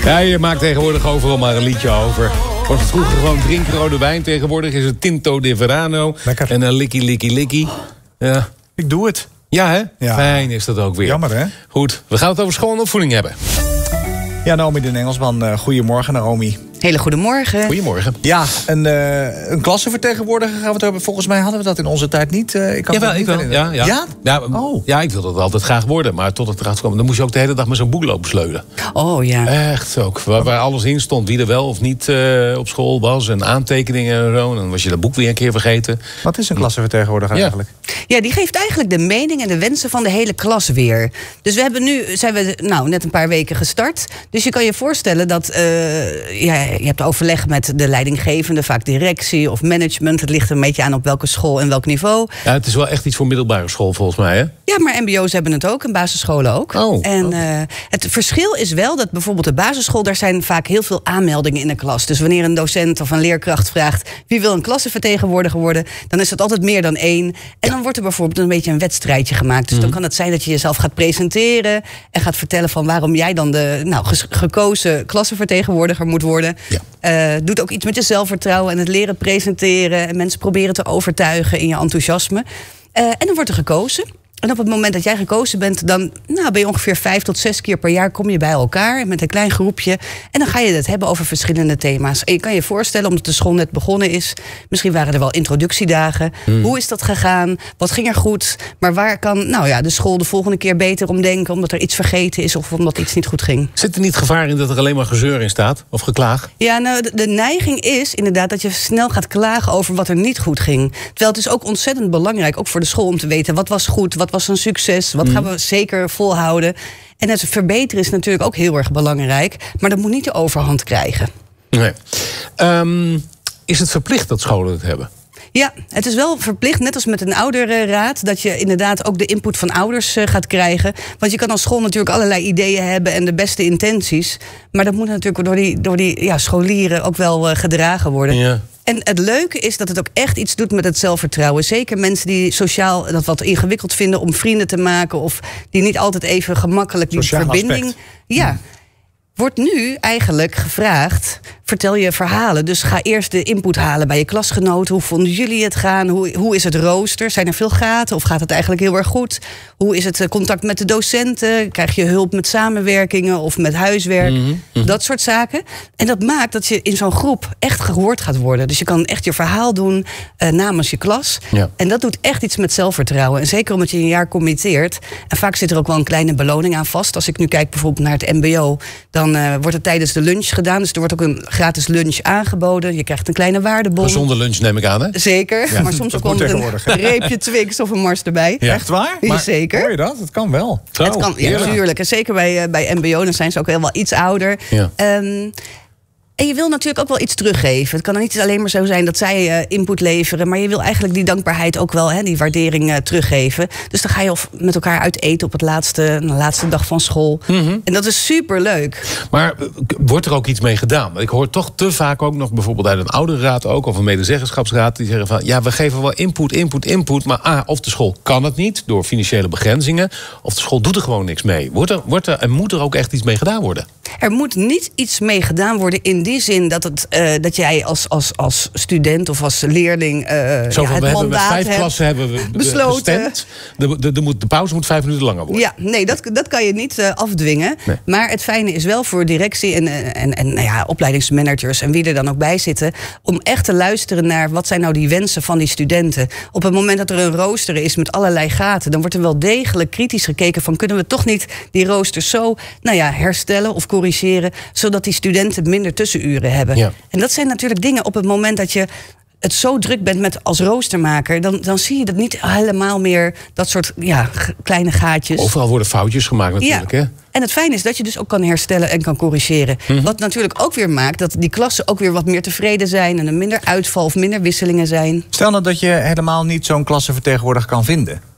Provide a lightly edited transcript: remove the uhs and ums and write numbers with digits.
Ja, je maakt tegenwoordig overal maar een liedje over. Was het vroeger gewoon drink rode wijn. Tegenwoordig is het Tinto de Verano. Lekker. En een likkie. Ja. Ik doe het. Ja, hè? Ja. Fijn is dat ook weer. Jammer, hè? Goed, we gaan het over school en opvoeding hebben. Ja, Naomi den Engelsman. Goedemorgen, Naomi. Hele goedemorgen. Goedemorgen. Ja, een klassenvertegenwoordiger gaan we het hebben. Volgens mij hadden we dat in onze tijd niet. Ik kan Jawel, me ik niet wel. herinneren. Ja? Oh. Ja, ik wilde het altijd graag worden. Maar tot het erachter kwam, dan moest je ook de hele dag met zo'n boek lopen sleuren. Oh ja. Echt ook. Waar alles in stond. Wie er wel of niet op school was. En aantekeningen en zo. En dan was je dat boek weer een keer vergeten. Wat is een klassenvertegenwoordiger eigenlijk? Ja, die geeft eigenlijk de mening en de wensen van de hele klas weer. Dus zijn we net een paar weken gestart. Dus je kan je voorstellen dat je hebt overleg met de leidinggevende, vaak directie of management. Het ligt er een beetje aan op welke school en welk niveau. Ja, het is wel echt iets voor middelbare school volgens mij, hè? Ja, maar mbo's hebben het ook en basisscholen ook. Oh, en het verschil is wel dat bijvoorbeeld de basisschool, daar zijn vaak heel veel aanmeldingen in de klas. Dus wanneer een docent of een leerkracht vraagt wie wil een klassenvertegenwoordiger worden, dan is het altijd meer dan één. En dan wordt er bijvoorbeeld een beetje een wedstrijdje gemaakt. Dus dan kan het zijn dat je jezelf gaat presenteren en gaat vertellen van waarom jij dan de gekozen klassenvertegenwoordiger moet worden. Ja. Doet ook iets met je zelfvertrouwen en het leren presenteren en mensen proberen te overtuigen in je enthousiasme. En dan wordt er gekozen. En op het moment dat jij gekozen bent, dan ben je ongeveer 5 tot 6 keer per jaar kom je bij elkaar met een klein groepje. En dan ga je het hebben over verschillende thema's. En je kan je voorstellen, omdat de school net begonnen is, misschien waren er wel introductiedagen. Hoe is dat gegaan? Wat ging er goed? Maar waar kan de school de volgende keer beter om denken, omdat er iets vergeten is of omdat iets niet goed ging? Zit er niet gevaar in dat er alleen maar gezeur in staat? Of geklaag? Ja, de neiging is inderdaad dat je snel gaat klagen over wat er niet goed ging. Terwijl het is ook ontzettend belangrijk, ook voor de school, om te weten wat was goed, wat was een succes, wat gaan we zeker volhouden. En het verbeteren is natuurlijk ook heel erg belangrijk, maar dat moet niet de overhand krijgen. Nee. Is het verplicht dat scholen het hebben? Ja, het is wel verplicht, net als met een ouderenraad, dat je inderdaad ook de input van ouders gaat krijgen. Want je kan als school natuurlijk allerlei ideeën hebben en de beste intenties. Maar dat moet natuurlijk door die scholieren ook wel gedragen worden. Ja. En het leuke is dat het ook echt iets doet met het zelfvertrouwen. Zeker mensen die sociaal dat wat ingewikkeld vinden om vrienden te maken, of die niet altijd even gemakkelijk die sociaal verbinding. Aspect. Ja. Wordt nu eigenlijk gevraagd, vertel je verhalen. Dus ga eerst de input halen bij je klasgenoten. Hoe vonden jullie het gaan? Hoe is het rooster? Zijn er veel gaten of gaat het eigenlijk heel erg goed? Hoe is het contact met de docenten? Krijg je hulp met samenwerkingen of met huiswerk? Dat soort zaken. En dat maakt dat je in zo'n groep echt gehoord gaat worden. Dus je kan echt je verhaal doen namens je klas. Ja. En dat doet echt iets met zelfvertrouwen. En zeker omdat je een jaar committeert. En vaak zit er ook wel een kleine beloning aan vast. Als ik nu kijk bijvoorbeeld naar het mbo, dan wordt het tijdens de lunch gedaan. Dus er wordt ook een gratis lunch aangeboden. Je krijgt een kleine waardebon. Zonder lunch neem ik aan, hè? Zeker, maar soms ook wel een reepje Twix of een Mars erbij. Ja. Echt waar? Maar zeker. Hoor je dat? Het kan wel. Zo, het kan, ja, natuurlijk. En zeker bij mbo, dan zijn ze ook wel iets ouder. Ja. En je wil natuurlijk ook wel iets teruggeven. Het kan niet alleen maar zo zijn dat zij input leveren, maar je wil eigenlijk die dankbaarheid ook wel, die waardering teruggeven. Dus dan ga je met elkaar uit eten op de laatste dag van school. En dat is superleuk. Maar wordt er ook iets mee gedaan? Want ik hoor toch te vaak ook nog bijvoorbeeld uit een ouderenraad ook, of een medezeggenschapsraad, die zeggen van ja, we geven wel input, maar of de school kan het niet door financiële begrenzingen, of de school doet er gewoon niks mee. Moet er ook echt iets mee gedaan worden? Er moet niet iets mee gedaan worden in die zin dat jij als student of als leerling het hebben met 5 hebt klassen hebben we besloten. Gestemd. De pauze moet 5 minuten langer worden. Ja, nee, dat kan je niet afdwingen. Nee. Maar het fijne is wel voor directie en opleidingsmanagers en wie er dan ook bij zitten, om echt te luisteren naar wat zijn nou die wensen van die studenten. Op het moment dat er een rooster is met allerlei gaten, dan wordt er wel degelijk kritisch gekeken van kunnen we toch niet die roosters zo herstellen of corrigeren, zodat die studenten minder tussenuren hebben. Ja. En dat zijn natuurlijk dingen op het moment dat je het zo druk bent met als roostermaker, dan zie je dat niet helemaal meer dat soort kleine gaatjes. Overal worden foutjes gemaakt natuurlijk. Ja. Hè? En het fijne is dat je dus ook kan herstellen en kan corrigeren. Wat natuurlijk ook weer maakt dat die klassen ook weer wat meer tevreden zijn en er minder uitval of minder wisselingen zijn. Stel nou dat je helemaal niet zo'n klassenvertegenwoordiger kan vinden.